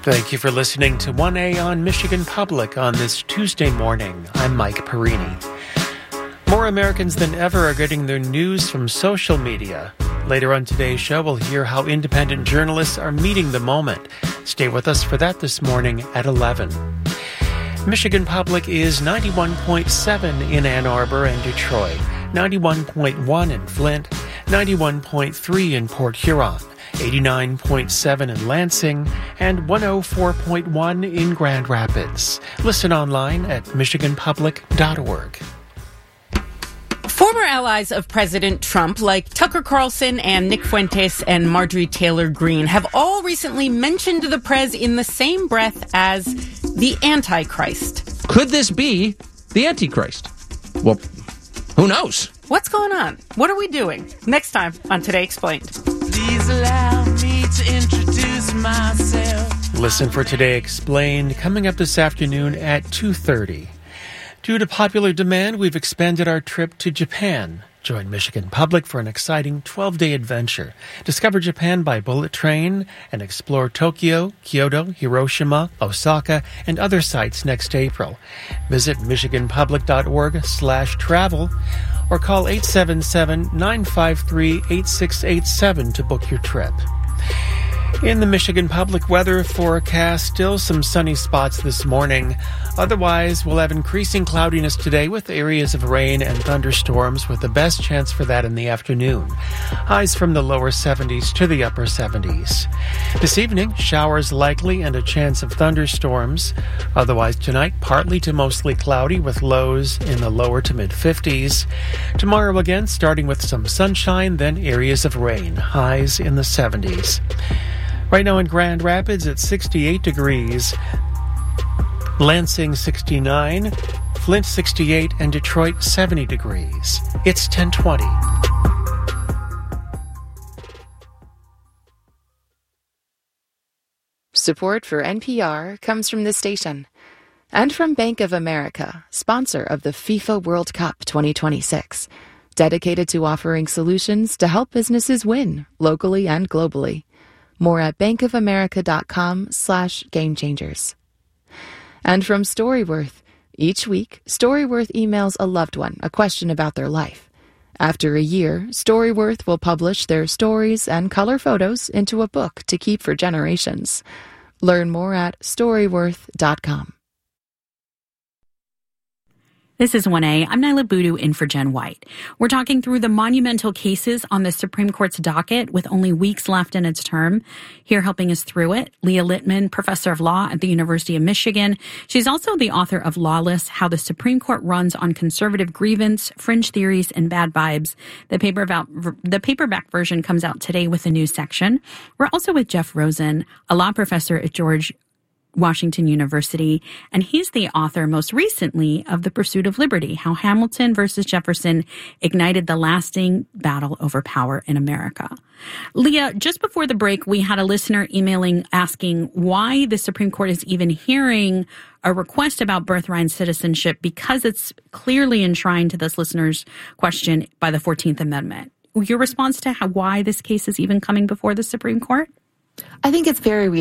Thank you for listening to 1A on Michigan Public on this Tuesday morning. I'm Mike Perini. More Americans than ever are getting their news from social media. Later on today's show, we'll hear how independent journalists are meeting the moment. Stay with us for that this morning at 11. Michigan Public is 91.7 in Ann Arbor and Detroit, 91.1 in Flint, 91.3 in Port Huron, 89.7 in Lansing, and 104.1 in Grand Rapids. Listen online at michiganpublic.org. Former allies of President Trump, like Tucker Carlson and Nick Fuentes and Marjorie Taylor Greene, have all recently mentioned the Prez in the same breath as the Antichrist. Could this be the Antichrist? Well, who knows? What's going on? What are we doing? Next time on Today Explained. Please allow me to introduce myself. Listen for Today Explained, coming up this afternoon at 2:30. Due to popular demand, we've expanded our trip to Japan. Join Michigan Public for an exciting 12-day adventure. Discover Japan by bullet train and explore Tokyo, Kyoto, Hiroshima, Osaka, and other sites next April. Visit michiganpublic.org/travel or call 877-953-8687 to book your trip. In the Michigan Public weather forecast, still some sunny spots this morning. Otherwise, we'll have increasing cloudiness today with areas of rain and thunderstorms with the best chance for that in the afternoon. Highs from the lower 70s to the upper 70s. This evening, showers likely and a chance of thunderstorms. Otherwise, tonight, partly to mostly cloudy with lows in the lower to mid-50s. Tomorrow again, starting with some sunshine, then areas of rain. Highs in the 70s. Right now in Grand Rapids, it's 68 degrees. Lansing, 69. Flint, 68. And Detroit, 70 degrees. It's 10:20. Support for NPR comes from this station and from Bank of America, sponsor of the FIFA World Cup 2026, dedicated to offering solutions to help businesses win locally and globally. More at bankofamerica.com/gamechangers. And from Storyworth, each week, Storyworth emails a loved one a question about their life. After a year, Storyworth will publish their stories and color photos into a book to keep for generations. Learn more at storyworth.com. This is 1A. I'm Nyla Boodoo in for Jen White. We're talking through the monumental cases on the Supreme Court's docket with only weeks left in its term. Here helping us through it, Leah Littman, professor of law at the University of Michigan. She's also the author of Lawless, How the Supreme Court Runs on Conservative Grievance, Fringe Theories, and Bad Vibes. The paperback version comes out today with a new section. We're also with Jeff Rosen, a law professor at George Washington University, and he's the author most recently of The Pursuit of Liberty, How Hamilton versus Jefferson Ignited the Lasting Battle Over Power in America. Leah, just before the break, we had a listener emailing asking why the Supreme Court is even hearing a request about birthright citizenship because it's clearly enshrined to this listener's question by the 14th Amendment. Your response to why this case is even coming before the Supreme Court? I think it's very